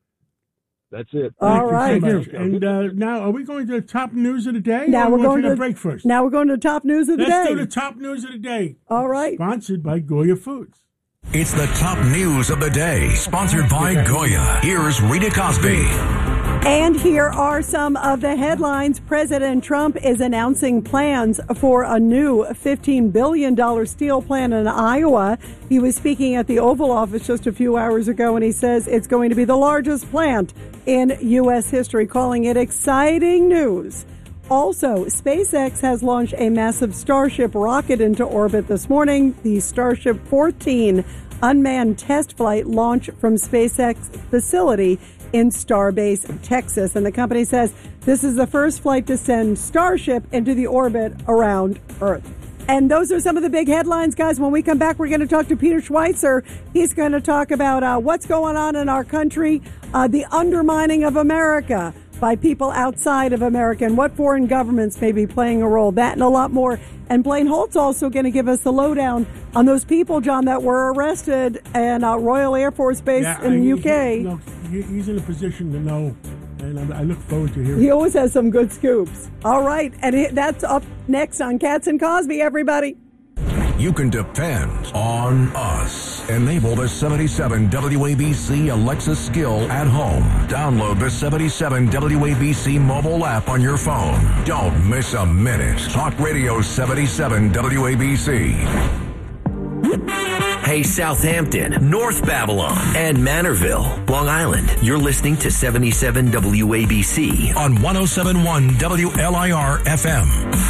That's it. All right. Thank you. And uh, now, are we going to the top news of the day? Now or we're we going to to a break first. Now we're going to the top news of the Let's day. do the top news of the day. All right. Sponsored by Goya Foods. It's the top news of the day, sponsored by Goya. Here's Rita Cosby. And here are some of the headlines. President Trump is announcing plans for a new fifteen billion dollars steel plant in Iowa. He was speaking at the Oval Office just a few hours ago, and he says it's going to be the largest plant in U S history, calling it exciting news. Also, SpaceX has launched a massive Starship rocket into orbit this morning. The Starship fourteen unmanned test flight launched from SpaceX facility in Starbase, Texas. And the company says this is the first flight to send Starship into the orbit around Earth. And those are some of the big headlines, guys. When we come back, we're going to talk to Peter Schweitzer. He's going to talk about uh, what's going on in our country, uh, the undermining of America by people outside of America, and what foreign governments may be playing a role. That and a lot more. And Blaine Holt's also going to give us the lowdown on those people, John, that were arrested in uh, Royal Air Force Base Yeah, in the I- U K. He, no, he- he's in a position to know, and I, I look forward to hearing. He always has some good scoops. All right, and it, that's up next on Katz and Cosby, everybody. You can depend on us. Enable the seventy-seven W A B C Alexa skill at home. Download the seventy-seven W A B C mobile app on your phone. Don't miss a minute. Talk Radio seventy-seven W A B C. Hey, Hey, Southampton, North Babylon, and Manorville, Long Island. You're listening to seventy-seven W A B C on one oh seven point one W L I R F M.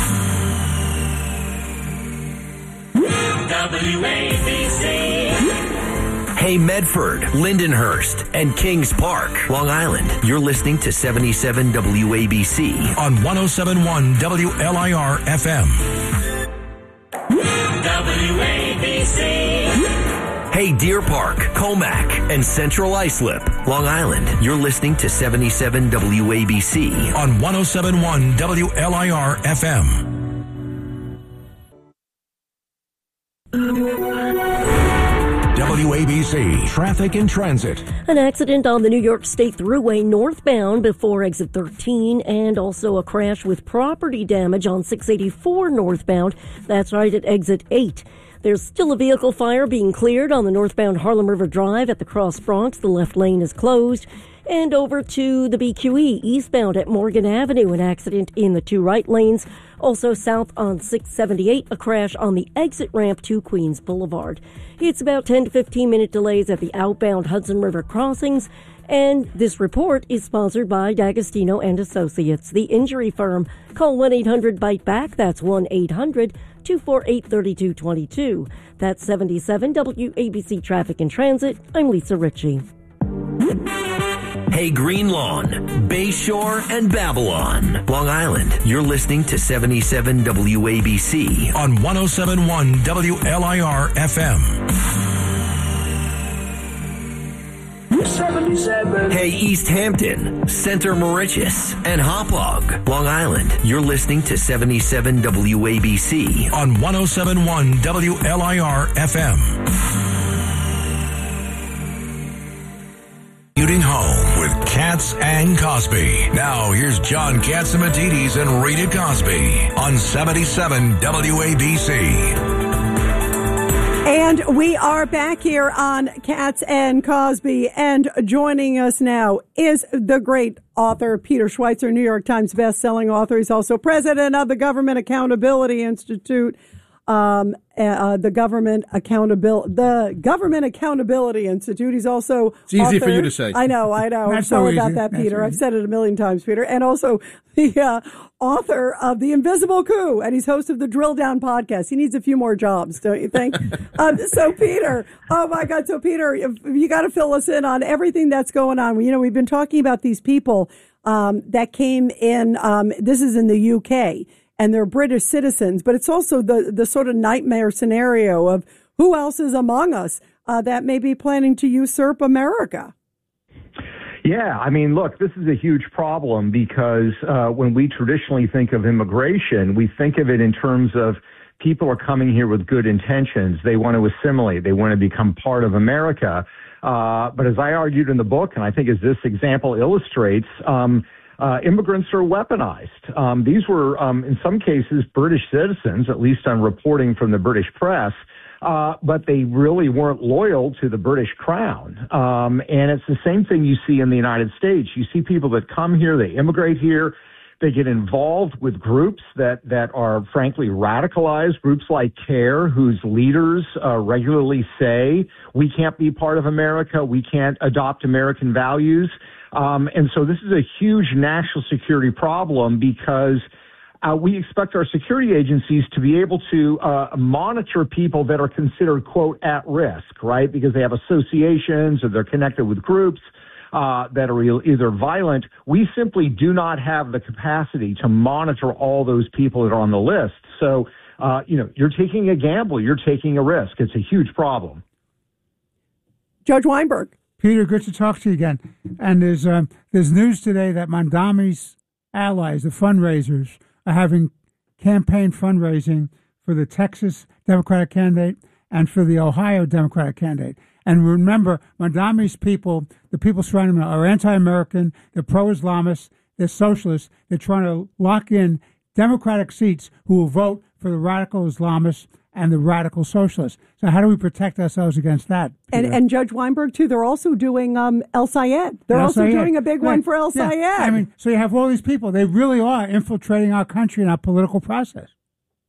W A B C. Hey, Medford, Lindenhurst, and Kings Park, Long Island. You're listening to seventy-seven W A B C on one oh seven point one W L I R F M. W A B C. Hey, Deer Park, Comac, and Central Islip, Long Island. You're listening to seventy-seven W A B C on one oh seven point one W L I R F M. W A B C Traffic and Transit. An accident on the New York State Thruway northbound before exit thirteen, and also a crash with property damage on six eighty-four northbound. That's right at exit eight. There's still a vehicle fire being cleared on the northbound Harlem River Drive at the Cross Bronx. The left lane is closed. And over to the B Q E eastbound at Morgan Avenue, an accident in the two right lanes. Also south on six seventy-eight, a crash on the exit ramp to Queens Boulevard. It's about ten to fifteen minute delays at the outbound Hudson River crossings. And this report is sponsored by D'Agostino and Associates, the injury firm. Call one eight hundred bite back. That's one eight hundred two four eight three two two two. That's seventy-seven W A B C Traffic and Transit. I'm Lisa Ritchie. Hey, Green Lawn, Bayshore, and Babylon, Long Island. You're listening to seventy-seven W A B C on one oh seven point one W L I R F M. seventy-seven. Hey, East Hampton, Center Mauritius, and Hauppauge, Long Island. You're listening to seventy-seven W A B C on one oh seven point one W L I R F M. Commuting home with Katz and Cosby. Now here's John Catsimatidis and Rita Cosby on seventy-seven W A B C. And we are back here on Katz and Cosby, and joining us now is the great author Peter Schweizer, New York Times best-selling author. He's also president of the Government Accountability Institute. Um, uh, the government accountability, the Government Accountability Institute. He's also it's easy author, for you to say. I know, I know. I'm so sorry about easy. that, That's Peter. easy. I've said it a million times, Peter. And also the uh, author of The Invisible Coup, and he's host of the Drill Down podcast. He needs a few more jobs, don't you think? um, so, Peter, oh my God, so Peter, you got to fill us in on everything that's going on. You know, we've been talking about these people um, that came in. Um, this is in the U K. And they're British citizens, but it's also the, the sort of nightmare scenario of who else is among us uh, that may be planning to usurp America. Yeah, I mean, look, this is a huge problem because uh, when we traditionally think of immigration, we think of it in terms of people are coming here with good intentions. They want to assimilate. They want to become part of America. Uh, but as I argued in the book, and I think as this example illustrates, um, Uh, immigrants are weaponized. Um, these were, um, in some cases, British citizens, at least on reporting from the British press, uh, but they really weren't loyal to the British crown. Um, and it's the same thing you see in the United States. You see people that come here, they immigrate here, they get involved with groups that, that are, frankly, radicalized, groups like CARE, whose leaders uh, regularly say, we can't be part of America, we can't adopt American values. Um, and so this is a huge national security problem because uh, we expect our security agencies to be able to uh, monitor people that are considered, quote, at risk, right? Because they have associations or they're connected with groups uh, that are either violent. We simply do not have the capacity to monitor all those people that are on the list. So, uh, you know, you're taking a gamble. You're taking a risk. It's a huge problem. Judge Weinberg. Peter, good to talk to you again. And there's um, there's news today that Mondami's allies, the fundraisers, are having campaign fundraising for the Texas Democratic candidate and for the Ohio Democratic candidate. And remember, Mondami's people, the people surrounding them, are anti-American, they're pro-Islamists, they're socialists. They're trying to lock in Democratic seats who will vote for the radical Islamists and the radical socialists. So how do we protect ourselves against that? And, and Judge Weinberg, too, they're also doing um, El Sayed. They're El also Sayed. doing a big Right. one for El Yeah. Sayed. I mean, so you have all these people. They really are infiltrating our country and our political process.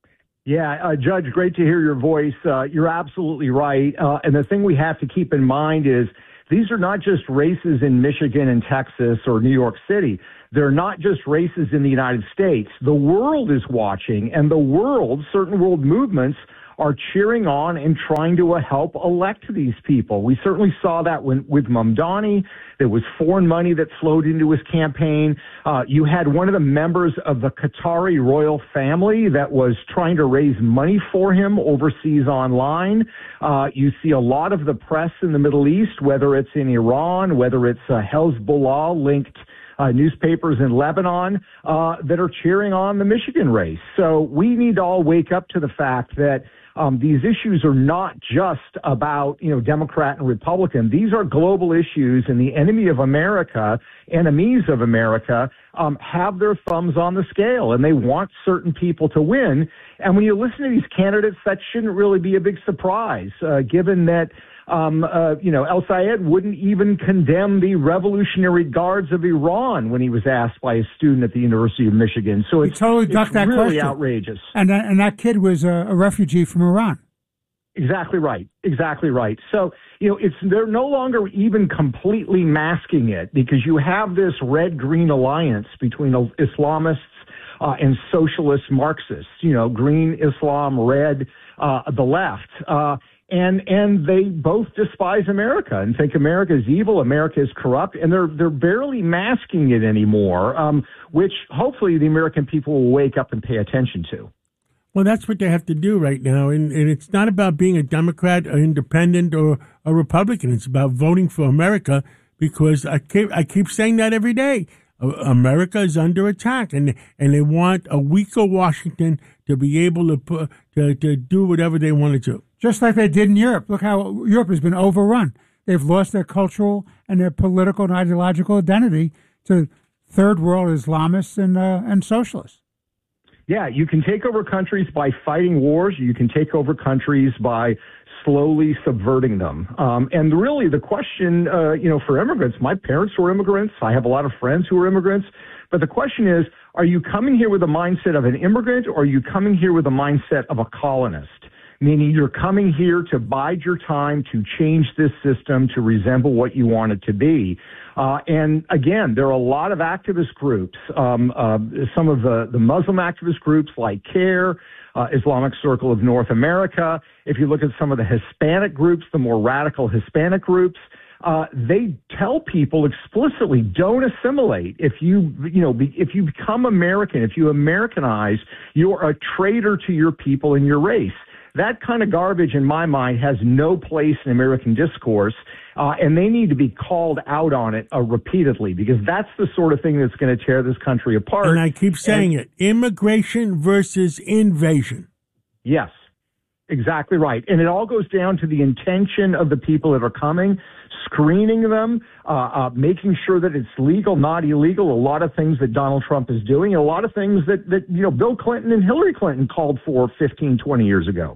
Yeah, uh, Judge, great to hear your voice. Uh, you're absolutely right. Uh, and the thing we have to keep in mind is these are not just races in Michigan and Texas or New York City. They're not just races in the United States. The world is watching, and the world, certain world movements, are cheering on and trying to uh, help elect these people. We certainly saw that when, with Mamdani. There was foreign money that flowed into his campaign. Uh, you had one of the members of the Qatari royal family that was trying to raise money for him overseas online. Uh, you see a lot of the press in the Middle East, whether it's in Iran, whether it's uh, Hezbollah-linked Uh, newspapers in Lebanon uh, that are cheering on the Michigan race. So we need to all wake up to the fact that um, these issues are not just about, you know, Democrat and Republican. These are global issues, and the enemy of America, enemies of America, um, have their thumbs on the scale, and they want certain people to win. And when you listen to these candidates, that shouldn't really be a big surprise, uh, given that Um, uh, you know, El Sayed wouldn't even condemn the Revolutionary Guards of Iran when he was asked by a student at the University of Michigan. So he it's, totally it's ducked that really question. outrageous. And that, and that kid was a, a refugee from Iran. Exactly right. Exactly right. So, you know, it's they're no longer even completely masking it because you have this red-green alliance between Islamists uh, and socialist Marxists, you know, green Islam, red, uh, the left. Uh, And and they both despise America and think America is evil, America is corrupt, and they're they're barely masking it anymore, um, which hopefully the American people will wake up and pay attention to. Well, that's what they have to do right now, and, and it's not about being a Democrat, or independent, or a Republican. It's about voting for America, because I keep I keep saying that every day. America is under attack, and and they want a weaker Washington to be able to put, to to do whatever they want to do. Just like they did in Europe. Look how Europe has been overrun. They've lost their cultural and their political and ideological identity to third world Islamists and uh, and socialists. Yeah, you can take over countries by fighting wars. You can take over countries by slowly subverting them. Um, and really, the question, uh, you know, for immigrants, my parents were immigrants. I have a lot of friends who are immigrants. But the question is, are you coming here with the mindset of an immigrant, or are you coming here with the mindset of a colonist? Meaning you're coming here to bide your time to change this system to resemble what you want it to be. Uh, and again, there are a lot of activist groups, um, uh, some of the, the Muslim activist groups like CARE, uh, Islamic Circle of North America. If you look at some of the Hispanic groups, the more radical Hispanic groups, uh, they tell people explicitly, don't assimilate. If you, you know, be, if you become American, if you Americanize, you're a traitor to your people and your race. That kind of garbage, in my mind, has no place in American discourse, uh, and they need to be called out on it uh, repeatedly, because that's the sort of thing that's going to tear this country apart. And I keep saying and, it, immigration versus invasion. Yes, exactly right. And it all goes down to the intention of the people that are coming, screening them, uh, uh, making sure that it's legal, not illegal, a lot of things that Donald Trump is doing, a lot of things that, that you know, Bill Clinton and Hillary Clinton called for fifteen, twenty years ago.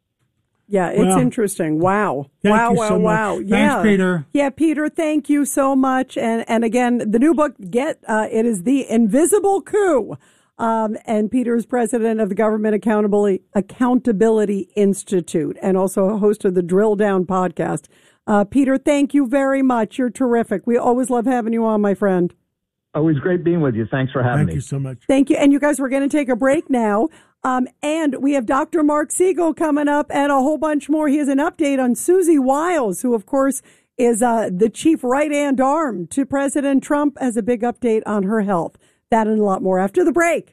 Yeah, it's well, interesting. Wow. Thank wow, you wow, so much. wow. Thanks, yeah. Peter. Yeah, Peter, thank you so much. And and again, the new book, Get, uh, it is The Invisible Coup. Um, and Peter is president of the Government Accountability, Accountability Institute, and also a host of the Drill Down podcast. Uh, Peter, thank you very much. You're terrific. We always love having you on, my friend. Always great being with you. Thanks for having Thank me. you so much. Thank you. And you guys, we're going to take a break now. Um, and we have Doctor Mark Siegel coming up and a whole bunch more. He has an update on Susie Wiles, who, of course, is uh, the chief right-hand arm to President Trump, as a big update on her health. That and a lot more after the break.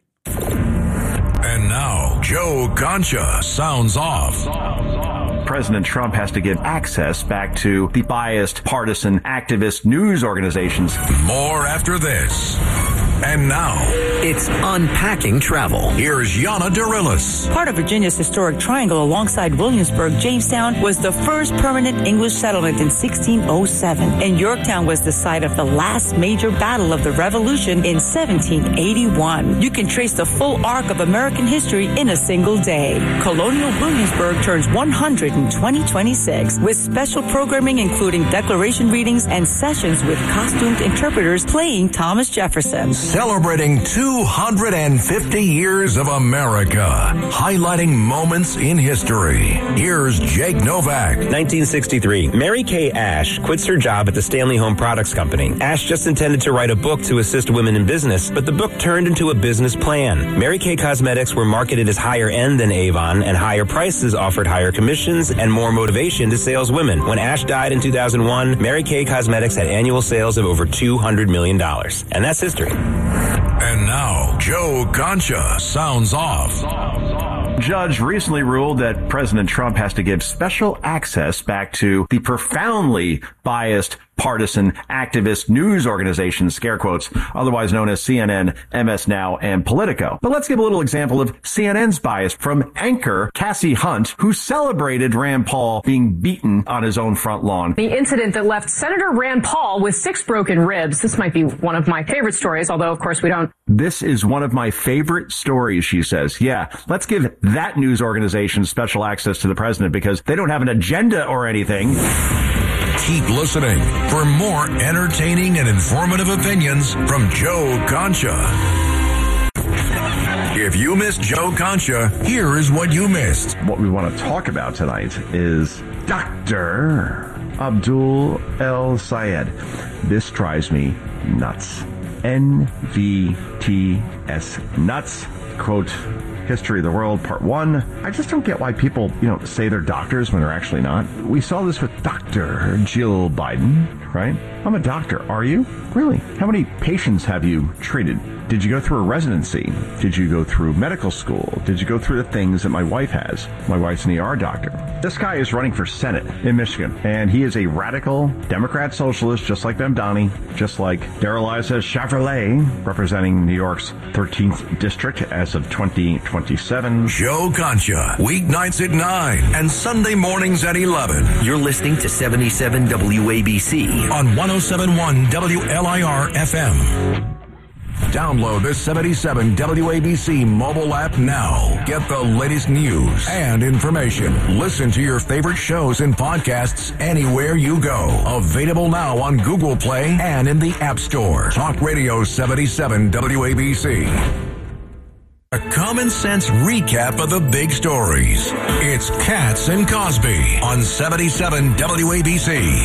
And now, Joe Concha sounds off. President Trump has to give access back to the biased, partisan, activist news organizations. More after this. And now, it's Unpacking Travel. Here's Yana Dorillis. Part of Virginia's historic triangle alongside Williamsburg, Jamestown was the first permanent English settlement in sixteen oh seven. And Yorktown was the site of the last major battle of the Revolution in seventeen eighty-one. You can trace the full arc of American history in a single day. Colonial Williamsburg turns one hundred in twenty twenty-six, with special programming including declaration readings and sessions with costumed interpreters playing Thomas Jefferson. celebrating two hundred fifty years of America, highlighting moments in history. Here's Jake Novak. nineteen sixty-three, Mary Kay Ash quits her job at the Stanley Home Products Company. Ash just intended to write a book to assist women in business, but the book turned into a business plan. Mary Kay Cosmetics were marketed as higher end than Avon, and higher prices offered higher commissions and more motivation to saleswomen. When Ash died in two thousand one, Mary Kay Cosmetics had annual sales of over two hundred million dollars. And that's history. And now, Joe Concha sounds off. Judge recently ruled that President Trump has to give special access back to the profoundly biased, partisan, activist news organizations, scare quotes, otherwise known as C N N, M S Now, and Politico. But let's give a little example of C N N's bias from anchor Cassie Hunt, who celebrated Rand Paul being beaten on his own front lawn. The incident that left Senator Rand Paul with six broken ribs. This might be one of my favorite stories, although, of course, we don't. This is one of my favorite stories, she says. Yeah, let's give that news organization special access to the president because they don't have an agenda or anything. Keep listening for more entertaining and informative opinions from Joe Concha. If you missed Joe Concha, here is what you missed. What we want to talk about tonight is Doctor Abdul El Sayed. This drives me nuts. N V T S nuts. Quote, History of the World, Part one. I just don't get why people, you know, say they're doctors when they're actually not. We saw this with Doctor Jill Biden, right? I'm a doctor. Are you? Really? How many patients have you treated? Did you go through a residency? Did you go through medical school? Did you go through the things that my wife has? My wife's an E R doctor. This guy is running for Senate in Michigan, and he is a radical Democrat socialist, just like Mamdani, just like Darrell Issa Chevrolet, representing New York's thirteenth district as of twenty twenty-seven. Joe Concha, weeknights at nine and Sunday mornings at eleven. You're listening to seventy-seven W A B C on one oh seven point one W L I R F M. Download the seventy-seven W A B C mobile app now. Get the latest news and information. Listen to your favorite shows and podcasts anywhere you go. Available now on Google Play and in the App Store. Talk Radio seventy-seven W A B C. A common sense recap of the big stories. It's Katz and Cosby on seventy-seven W A B C.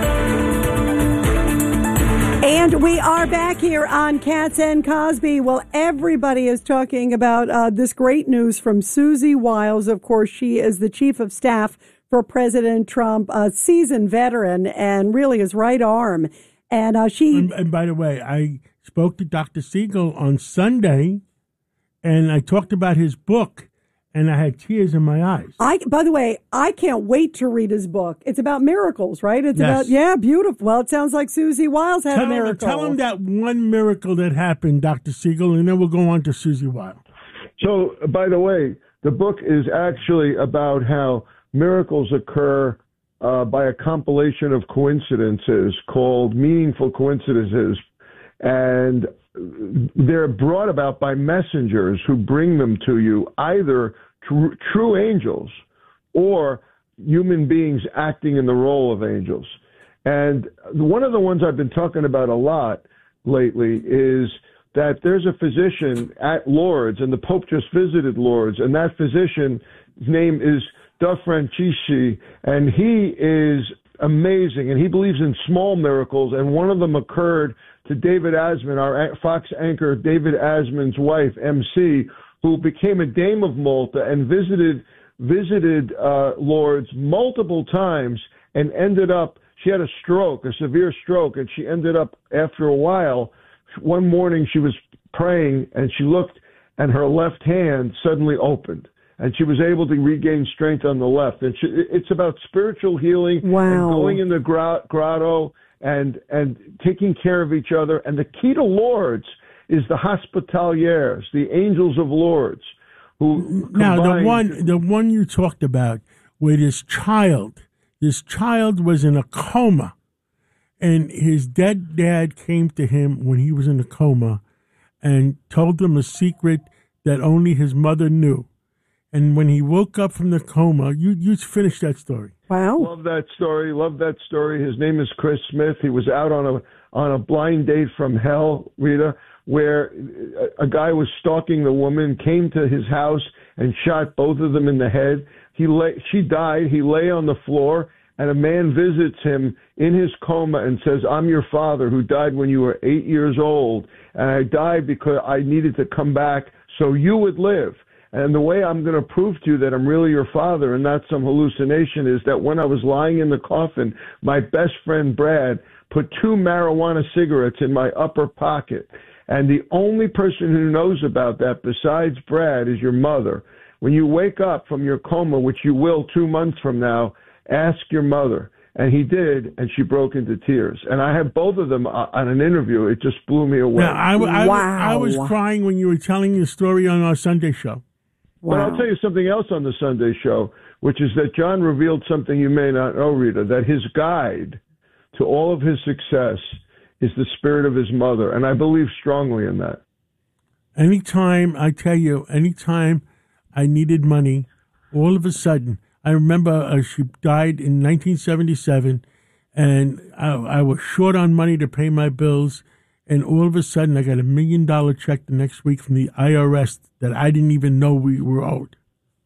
And we are back here on Katz and Cosby. Well, everybody is talking about uh, this great news from Susie Wiles. Of course, she is the chief of staff for President Trump, a seasoned veteran and really his right arm. And uh, she. And, and by the way, I spoke to Doctor Siegel on Sunday, and I talked about his book. And I had tears in my eyes. I, by the way, I can't wait to read his book. It's about miracles, right? It's yes. about, yeah, beautiful. Well, it sounds like Susie Wiles had tell a miracle. Him, tell him that one miracle that happened, Doctor Siegel, and then we'll go on to Susie Wiles. So, by the way, the book is actually about how miracles occur uh, by a compilation of coincidences called Meaningful Coincidences. And they're brought about by messengers who bring them to you, either tr- true angels or human beings acting in the role of angels. And one of the ones I've been talking about a lot lately is that there's a physician at Lourdes, and the Pope just visited Lourdes, and that physician's name is Da Francisci, and he is amazing, and he believes in small miracles, and one of them occurred to David Asman, our Fox anchor, David Asman's wife, M C, who became a Dame of Malta and visited visited uh, Lourdes multiple times and ended up, she had a stroke, a severe stroke, and she ended up, after a while, one morning she was praying and she looked and her left hand suddenly opened. And she was able to regain strength on the left. And she, it's about spiritual healing wow. and going in the grot, grotto and and taking care of each other. And the key to Lourdes is the Hospitaliers, the angels of Lourdes, who now combine... the one the one you talked about, where this child, this child was in a coma, and his dead dad came to him when he was in a coma, and told him a secret that only his mother knew. And when he woke up from the coma, you you finished that story. Wow. Love that story. Love that story. His name is Chris Smith. He was out on a on a blind date from hell, Rita, where a, a guy was stalking the woman, came to his house and shot both of them in the head. He lay, she died. He lay on the floor, and a man visits him in his coma and says, I'm your father who died when you were eight years old, and I died because I needed to come back so you would live. And the way I'm going to prove to you that I'm really your father and not some hallucination is that when I was lying in the coffin, my best friend Brad put two marijuana cigarettes in my upper pocket. And the only person who knows about that besides Brad is your mother. When you wake up from your coma, which you will two months from now, ask your mother. And he did, and she broke into tears. And I have both of them on an interview. It just blew me away. Yeah, I, I, wow. I was crying when you were telling the story on our Sunday show. Wow. But I'll tell you something else on the Sunday show, which is that John revealed something you may not know, Rita, that his guide to all of his success is the spirit of his mother. And I believe strongly in that. Anytime, I tell you, anytime I needed money, all of a sudden, I remember uh, she died in nineteen seventy-seven, and I, I was short on money to pay my bills, and all of a sudden I got a million dollar check the next week from the I R S that I didn't even know we were owed.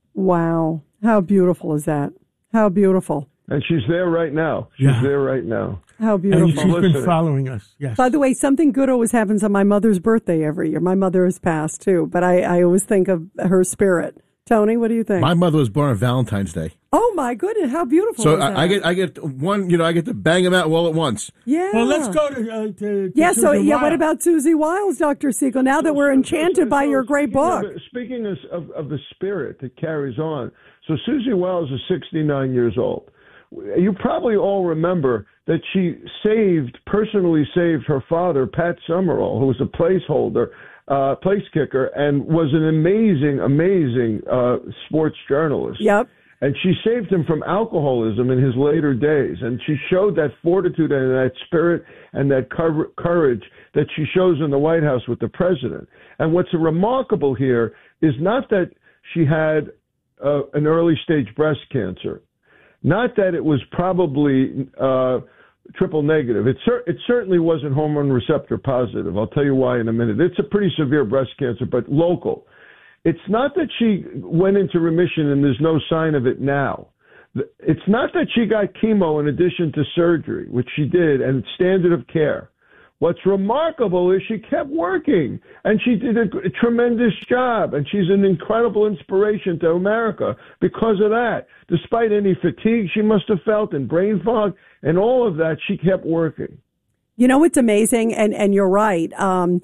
Wow. How beautiful is that? How beautiful. And she's there right now. She's Yeah. there right now. How beautiful. And she's been following us, yes. By the way, something good always happens on my mother's birthday every year. My mother has passed, too, but I, I always think of her spirit. Tony, what do you think? My mother was born on Valentine's Day. Oh, my goodness. How beautiful So is that? I, I get I get one, you know, I get to bang them out all at once. Yeah. Well, let's go to... Uh, to, to Yeah, so, Susan yeah, Wiles. what about Susie Wiles, Doctor Siegel, now that we're enchanted by your great book? Speaking of, speaking of, of, of the spirit that carries on, so Susie Wiles is sixty-nine years old. You probably all remember that she saved, personally saved her father, Pat Summerall, who was a placeholder, uh, place kicker, and was an amazing, amazing uh, sports journalist. Yep. And she saved him from alcoholism in his later days. And she showed that fortitude and that spirit and that cor- courage that she shows in the White House with the president. And what's remarkable here is not that she had uh, an early stage breast cancer, not that it was probably uh, triple negative. It, cer- it certainly wasn't hormone receptor positive. I'll tell you why in a minute. It's a pretty severe breast cancer, but local. It's not that she went into remission and there's no sign of it now. It's not that she got chemo in addition to surgery, which she did, and standard of care. What's remarkable is she kept working, and she did a, a tremendous job, and she's an incredible inspiration to America because of that. Despite any fatigue she must have felt and brain fog and all of that, she kept working. You know, it's amazing, and, and you're right. Um,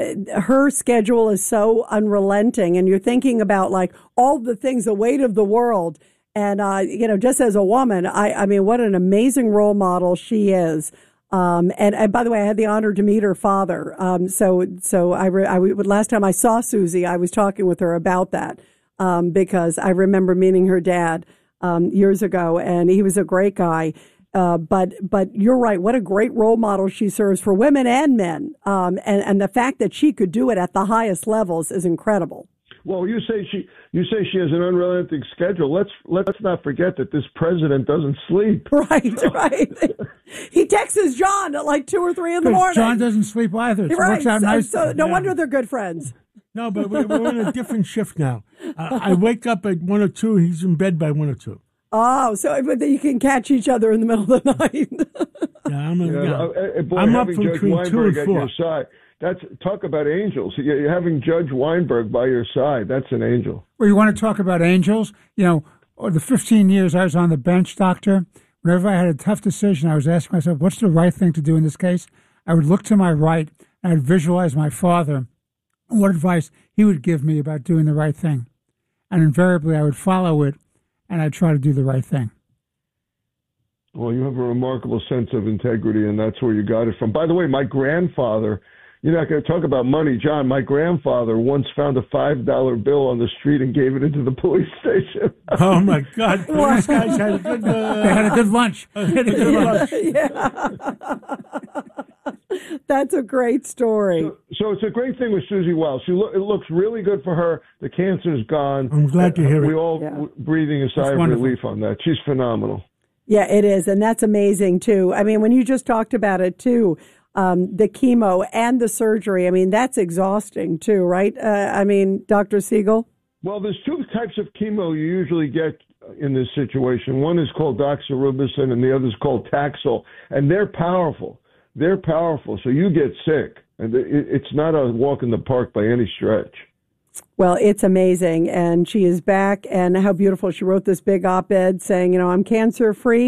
her schedule is so unrelenting, and you're thinking about like all the things, the weight of the world. And, uh, you know, just as a woman, I, I mean, what an amazing role model she is. Um, and, and by the way, I had the honor to meet her father. Um, so, so I, re, I, last time I saw Susie, I was talking with her about that, um, because I remember meeting her dad, um, years ago, and he was a great guy. Uh, but, but you're right. What a great role model she serves for women and men. Um, and, and the fact that she could do it at the highest levels is incredible. Well, you say she you say she has an unrelenting schedule. Let's let's not forget that this president doesn't sleep. Right, right. He texts John at like two or three in the morning. John doesn't sleep either. It right. works out so, nice. so no Yeah. wonder they're good friends. No, but we're, we're in a different shift now. Uh, I wake up at one or two. He's in bed by one or two. Oh, so but you can catch each other in the middle of the night. Yeah, I'm, a, Yeah, yeah. uh, uh, boy, I'm up having from Judge between two Weinberg and at four. your side. That's talk about angels. You're you're having Judge Weinberg by your side. That's an angel. Well, you want to talk about angels? You know, or the fifteen years I was on the bench, Doctor, whenever I had a tough decision, I was asking myself, what's the right thing to do in this case? I would look to my right, and I would visualize my father, and what advice he would give me about doing the right thing. And invariably, I would follow it, and I'd try to do the right thing. Well, you have a remarkable sense of integrity, and that's where you got it from. By the way, my grandfather, you're not going to talk about money, John. My grandfather once found a five dollar bill on the street and gave it into the police station. Oh, my God. Police guys had a good... Uh, They had a good lunch. They had a good lunch. Yeah. That's a great story. So, so it's a great thing with Susie Wiles. She lo- it looks really good for her. The cancer's gone. I'm glad to hear we it. We all Yeah. w- breathing a sigh of wonderful. relief on that. She's phenomenal. Yeah, it is. And that's amazing, too. I mean, when you just talked about it, too, um, the chemo and the surgery. I mean, that's exhausting too, right? Uh, I mean, Doctor Siegel? Well, there's two types of chemo you usually get in this situation. One is called doxorubicin and the other is called Taxol, and they're powerful. They're powerful, so you get sick. And it's not a walk in the park by any stretch. Well, it's amazing. And she is back, and how beautiful. She wrote this big op-ed saying, you know, I'm cancer-free.